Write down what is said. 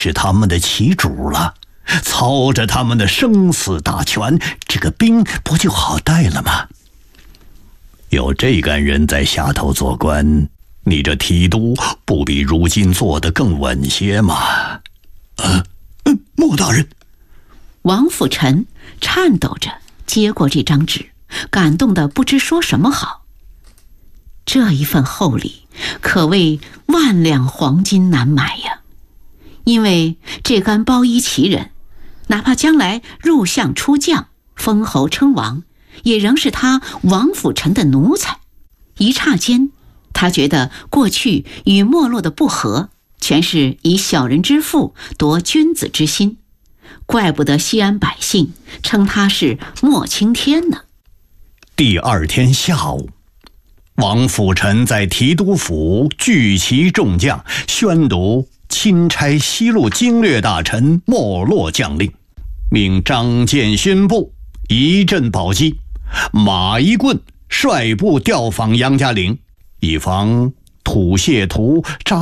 是他们的旗主了，操着他们的生死大权，这个兵不就好带了吗？有这干人在下头做官，你这提督不比如今做得更稳些吗？ 穆大人。 王辅臣颤抖着接过这张纸，感动得不知说什么好。这一份厚礼可谓万两黄金难买呀，因为这干包衣旗人，哪怕将来入相出将，封侯称王，也仍是他王辅臣的奴才。一刹间，他觉得过去与没落的不和，全是以小人之腹夺君子之心，怪不得西安百姓称他是莫青天呢。 第二天下午，王辅臣在提督府聚齐众将，宣读钦差西路经略大臣没落将令，命张建勋部一阵宝鸡，马一棍率部调访杨家岭，以防土谢图